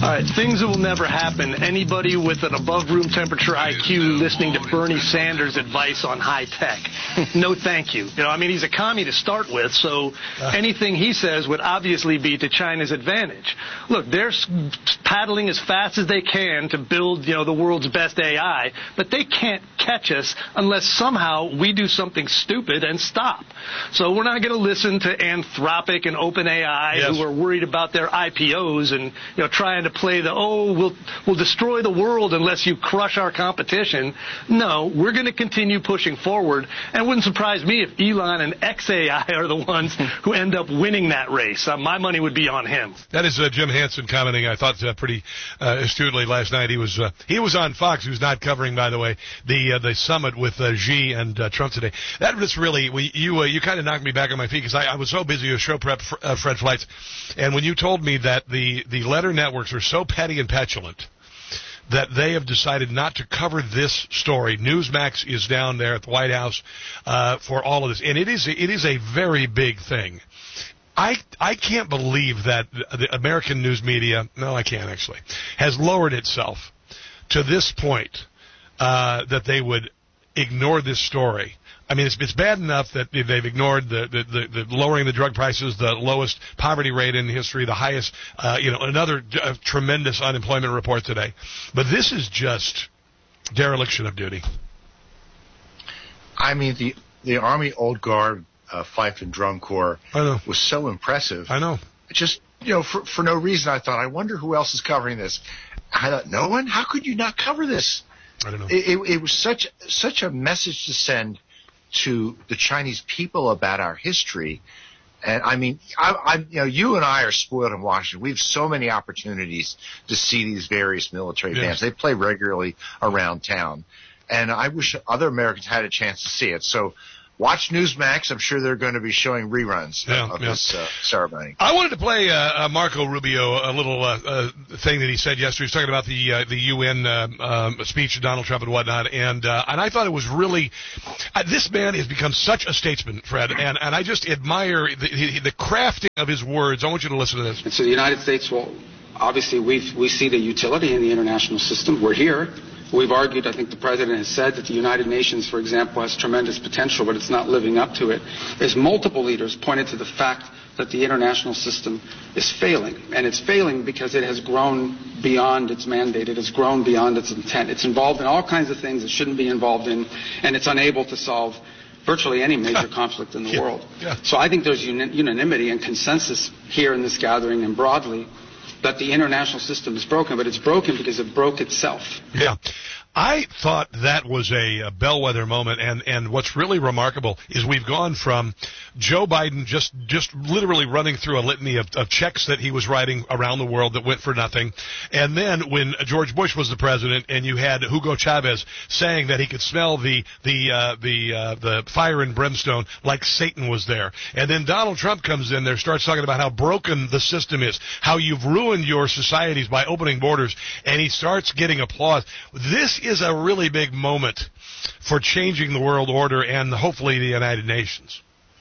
All right, things that will never happen. Anybody with an above room temperature IQ listening to Bernie Sanders' advice on high tech. No thank you. He's a commie to start with, so anything he says would obviously be to China's advantage. Look, they're paddling as fast as they can to build, the world's best AI, but they can't catch us unless somehow we do something stupid and stop. So we're not going to listen to Anthropic and OpenAI, who are worried about their IPOs and, trying to play we'll destroy the world unless you crush our competition. No, we're going to continue pushing forward, and it wouldn't surprise me if Elon and XAI are the ones who end up winning that race. My money would be on him. That is Jim Hansen commenting, I thought, pretty astutely last night. He was on Fox. He was not covering, by the way, the summit with Xi and Trump today. That was really, you kind of knocked me back on my feet because I was so busy with show prep, Fred Flights, and when you told me that the letter networks are so petty and petulant that they have decided not to cover this story. Newsmax is down there at the White House for all of this, and it is a very big thing. I can't believe that the American news media, no, I can't actually, has lowered itself to this point that they would ignore this story. I mean, it's bad enough that they've ignored the lowering the drug prices, the lowest poverty rate in history, the highest, another tremendous unemployment report today. But this is just dereliction of duty. I mean, the Army Old Guard Fife and Drum Corps was so impressive. I know. Just, for no reason, I thought, I wonder who else is covering this. I thought, no one? How could you not cover this? I don't know. It was such a message to send to the Chinese people about our history. And I mean, you and I are spoiled in Washington. We have so many opportunities to see these various military bands. They play regularly around town. And I wish other Americans had a chance to see it. So watch Newsmax. I'm sure they're going to be showing reruns of this ceremony. I wanted to play Marco Rubio a little thing that he said yesterday. He was talking about the UN speech of Donald Trump and whatnot, and I thought it was really this man has become such a statesman, Fred, and I just admire the crafting of his words. I want you to listen to this. And so the United States will obviously we see the utility in the international system. We're here. We've argued, I think the President has said that the United Nations, for example, has tremendous potential, but it's not living up to it. There's multiple leaders pointed to the fact that the international system is failing. And it's failing because it has grown beyond its mandate. It has grown beyond its intent. It's involved in all kinds of things it shouldn't be involved in, and it's unable to solve virtually any major conflict in the world. So I think there's unanimity and consensus here in this gathering and broadly that the international system is broken, but it's broken because it broke itself. Yeah. I thought that was a bellwether moment, and what's really remarkable is we've gone from Joe Biden just literally running through a litany of checks that he was writing around the world that went for nothing, and then when George Bush was the president and you had Hugo Chavez saying that he could smell the fire and brimstone like Satan was there, and then Donald Trump comes in there, starts talking about how broken the system is, how you've ruined your societies by opening borders, and he starts getting applause. This is a really big moment for changing the world order and hopefully the United Nations.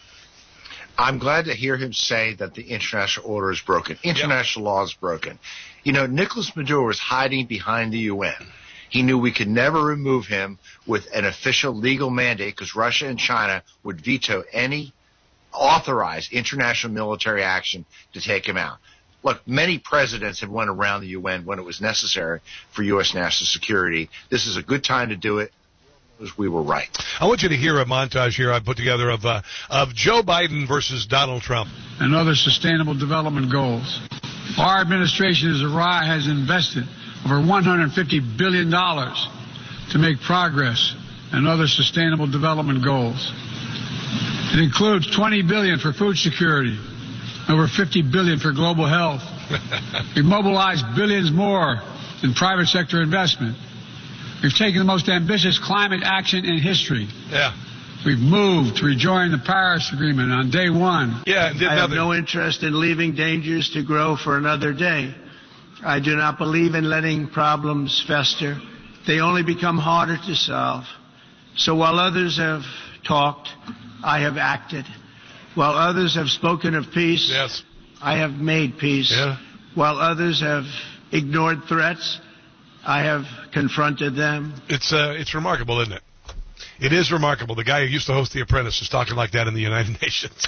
I'm glad to hear him say that the international order is broken. International law is broken. Nicolas Maduro was hiding behind the UN. He knew we could never remove him with an official legal mandate because Russia and China would veto any authorized international military action to take him out. Look, many presidents have went around the UN when it was necessary for U.S. national security. This is a good time to do it. We were right. I want you to hear a montage here I put together of Joe Biden versus Donald Trump. And other sustainable development goals. Our administration has invested over $150 billion to make progress in other sustainable development goals. It includes $20 billion for food security, over $50 billion for global health. We've mobilized billions more in private sector investment. We've taken the most ambitious climate action in history. Yeah. We've moved to rejoin the Paris Agreement on day one. Yeah, I have no interest in leaving dangers to grow for another day. I do not believe in letting problems fester. They only become harder to solve. So while others have talked, I have acted. While others have spoken of peace, yes, I have made peace. Yeah. While others have ignored threats. I have confronted them. It's remarkable, isn't it? It is remarkable. The guy who used to host The Apprentice is talking like that in the United Nations.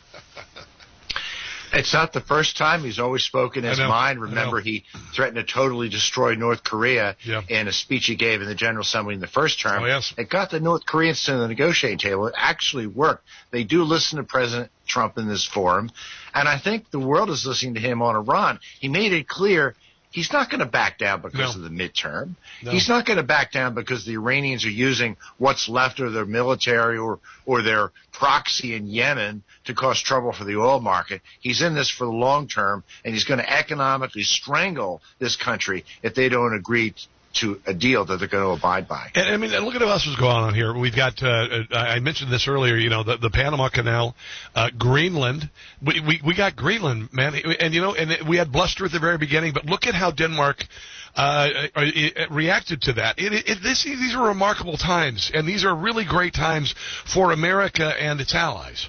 It's not the first time. He's always spoken his mind. Remember, he threatened to totally destroy North Korea in a speech he gave in the General Assembly in the first term. Oh, yes. It got the North Koreans to the negotiating table. It actually worked. They do listen to President Trump in this forum, and I think the world is listening to him on Iran. He made it clear he's not going to back down because of the midterm. No. He's not going to back down because the Iranians are using what's left of their military or their proxy in Yemen to cause trouble for the oil market. He's in this for the long term, and he's going to economically strangle this country if they don't agree to a deal that they're going to abide by. And I mean, look at what else is going on here. We've got, I mentioned this earlier, the Panama Canal, Greenland. We got Greenland, man. And we had bluster at the very beginning, but look at how Denmark reacted to that. These are remarkable times, and these are really great times for America and its allies.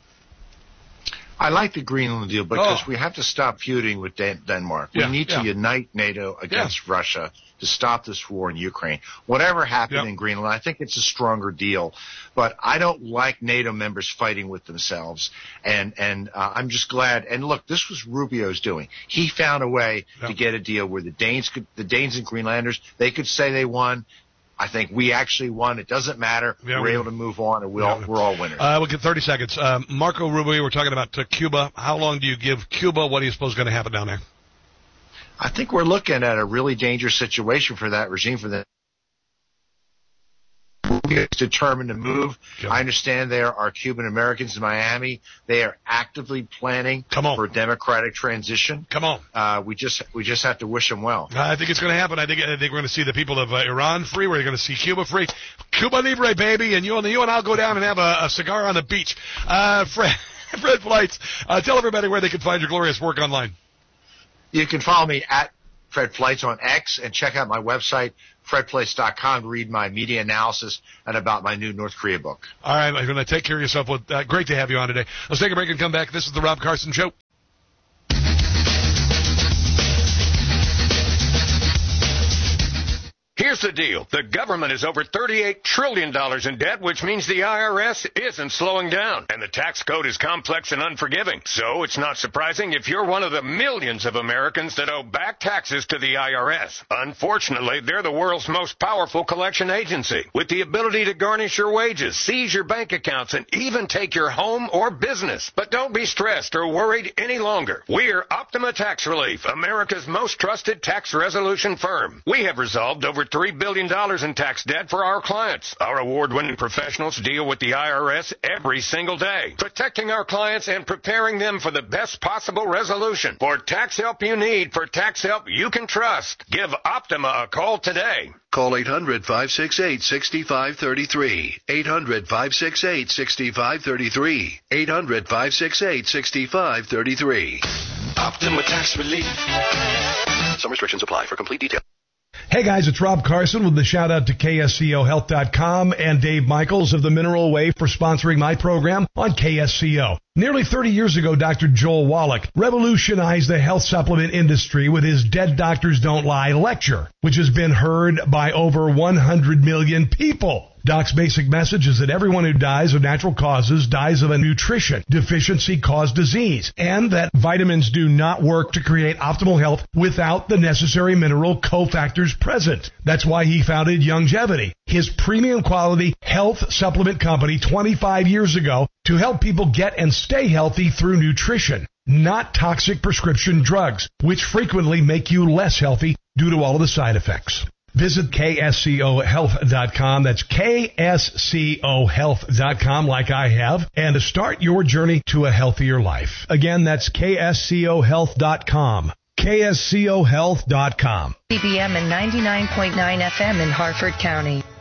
I like the Greenland deal because we have to stop feuding with Denmark. We need to unite NATO against Russia to stop this war in Ukraine. Whatever happened in Greenland, I think it's a stronger deal. But I don't like NATO members fighting with themselves. And I'm just glad. And look, this was Rubio's doing. He found a way to get a deal where the Danes and Greenlanders, they could say they won. I think we actually won. It doesn't matter. We're able to move on, and we're all winners. We'll get 30 seconds. Marco Rubio, we're talking about Cuba. How long do you give Cuba? What do you suppose is going to happen down there? I think we're looking at a really dangerous situation for that regime, for the Rubio is determined to move. Yeah. I understand there are Cuban Americans in Miami. They are actively planning for a democratic transition. Come on. We just have to wish them well. I think it's going to happen. I think we're going to see the people of Iran free. We're going to see Cuba free. Cuba Libre, baby. And you and I'll go down and have a cigar on the beach. Fred Flights, tell everybody where they can find your glorious work online. You can follow me at Fred Flights on X and check out my website, fredflights.com, to read my media analysis and about my new North Korea book. All right, I'm going to take care of yourself. Great to have you on today. Let's take a break and come back. This is the Rob Carson Show. Here's the deal. The government is over $38 trillion in debt, which means the IRS isn't slowing down. And the tax code is complex and unforgiving. So it's not surprising if you're one of the millions of Americans that owe back taxes to the IRS. Unfortunately, they're the world's most powerful collection agency, with the ability to garnish your wages, seize your bank accounts, and even take your home or business. But don't be stressed or worried any longer. We're Optima Tax Relief, America's most trusted tax resolution firm. We have resolved over $3 billion in tax debt for our clients. Our award-winning professionals deal with the IRS every single day, protecting our clients and preparing them for the best possible resolution. For tax help you need, for tax help you can trust, give Optima a call today. Call 800-568-6533. 800-568-6533. 800-568-6533. Optima Tax Relief. Some restrictions apply. For complete details. Hey guys, it's Rob Carson with the shout out to KSCOHealth.com and Dave Michaels of the Mineral Way for sponsoring my program on KSCO. Nearly 30 years ago, Dr. Joel Wallach revolutionized the health supplement industry with his Dead Doctors Don't Lie lecture, which has been heard by over 100 million people. Doc's basic message is that everyone who dies of natural causes dies of a nutrition deficiency caused disease, and that vitamins do not work to create optimal health without the necessary mineral cofactors present. That's why he founded Youngevity, his premium quality health supplement company 25 years ago, to help people get and stay healthy through nutrition, not toxic prescription drugs, which frequently make you less healthy due to all of the side effects. Visit KSCOHealth.com. That's KSCOHealth.com, like I have, and to start your journey to a healthier life. Again, that's KSCOHealth.com. KSCOHealth.com. CBM and 99.9 FM in Harford County.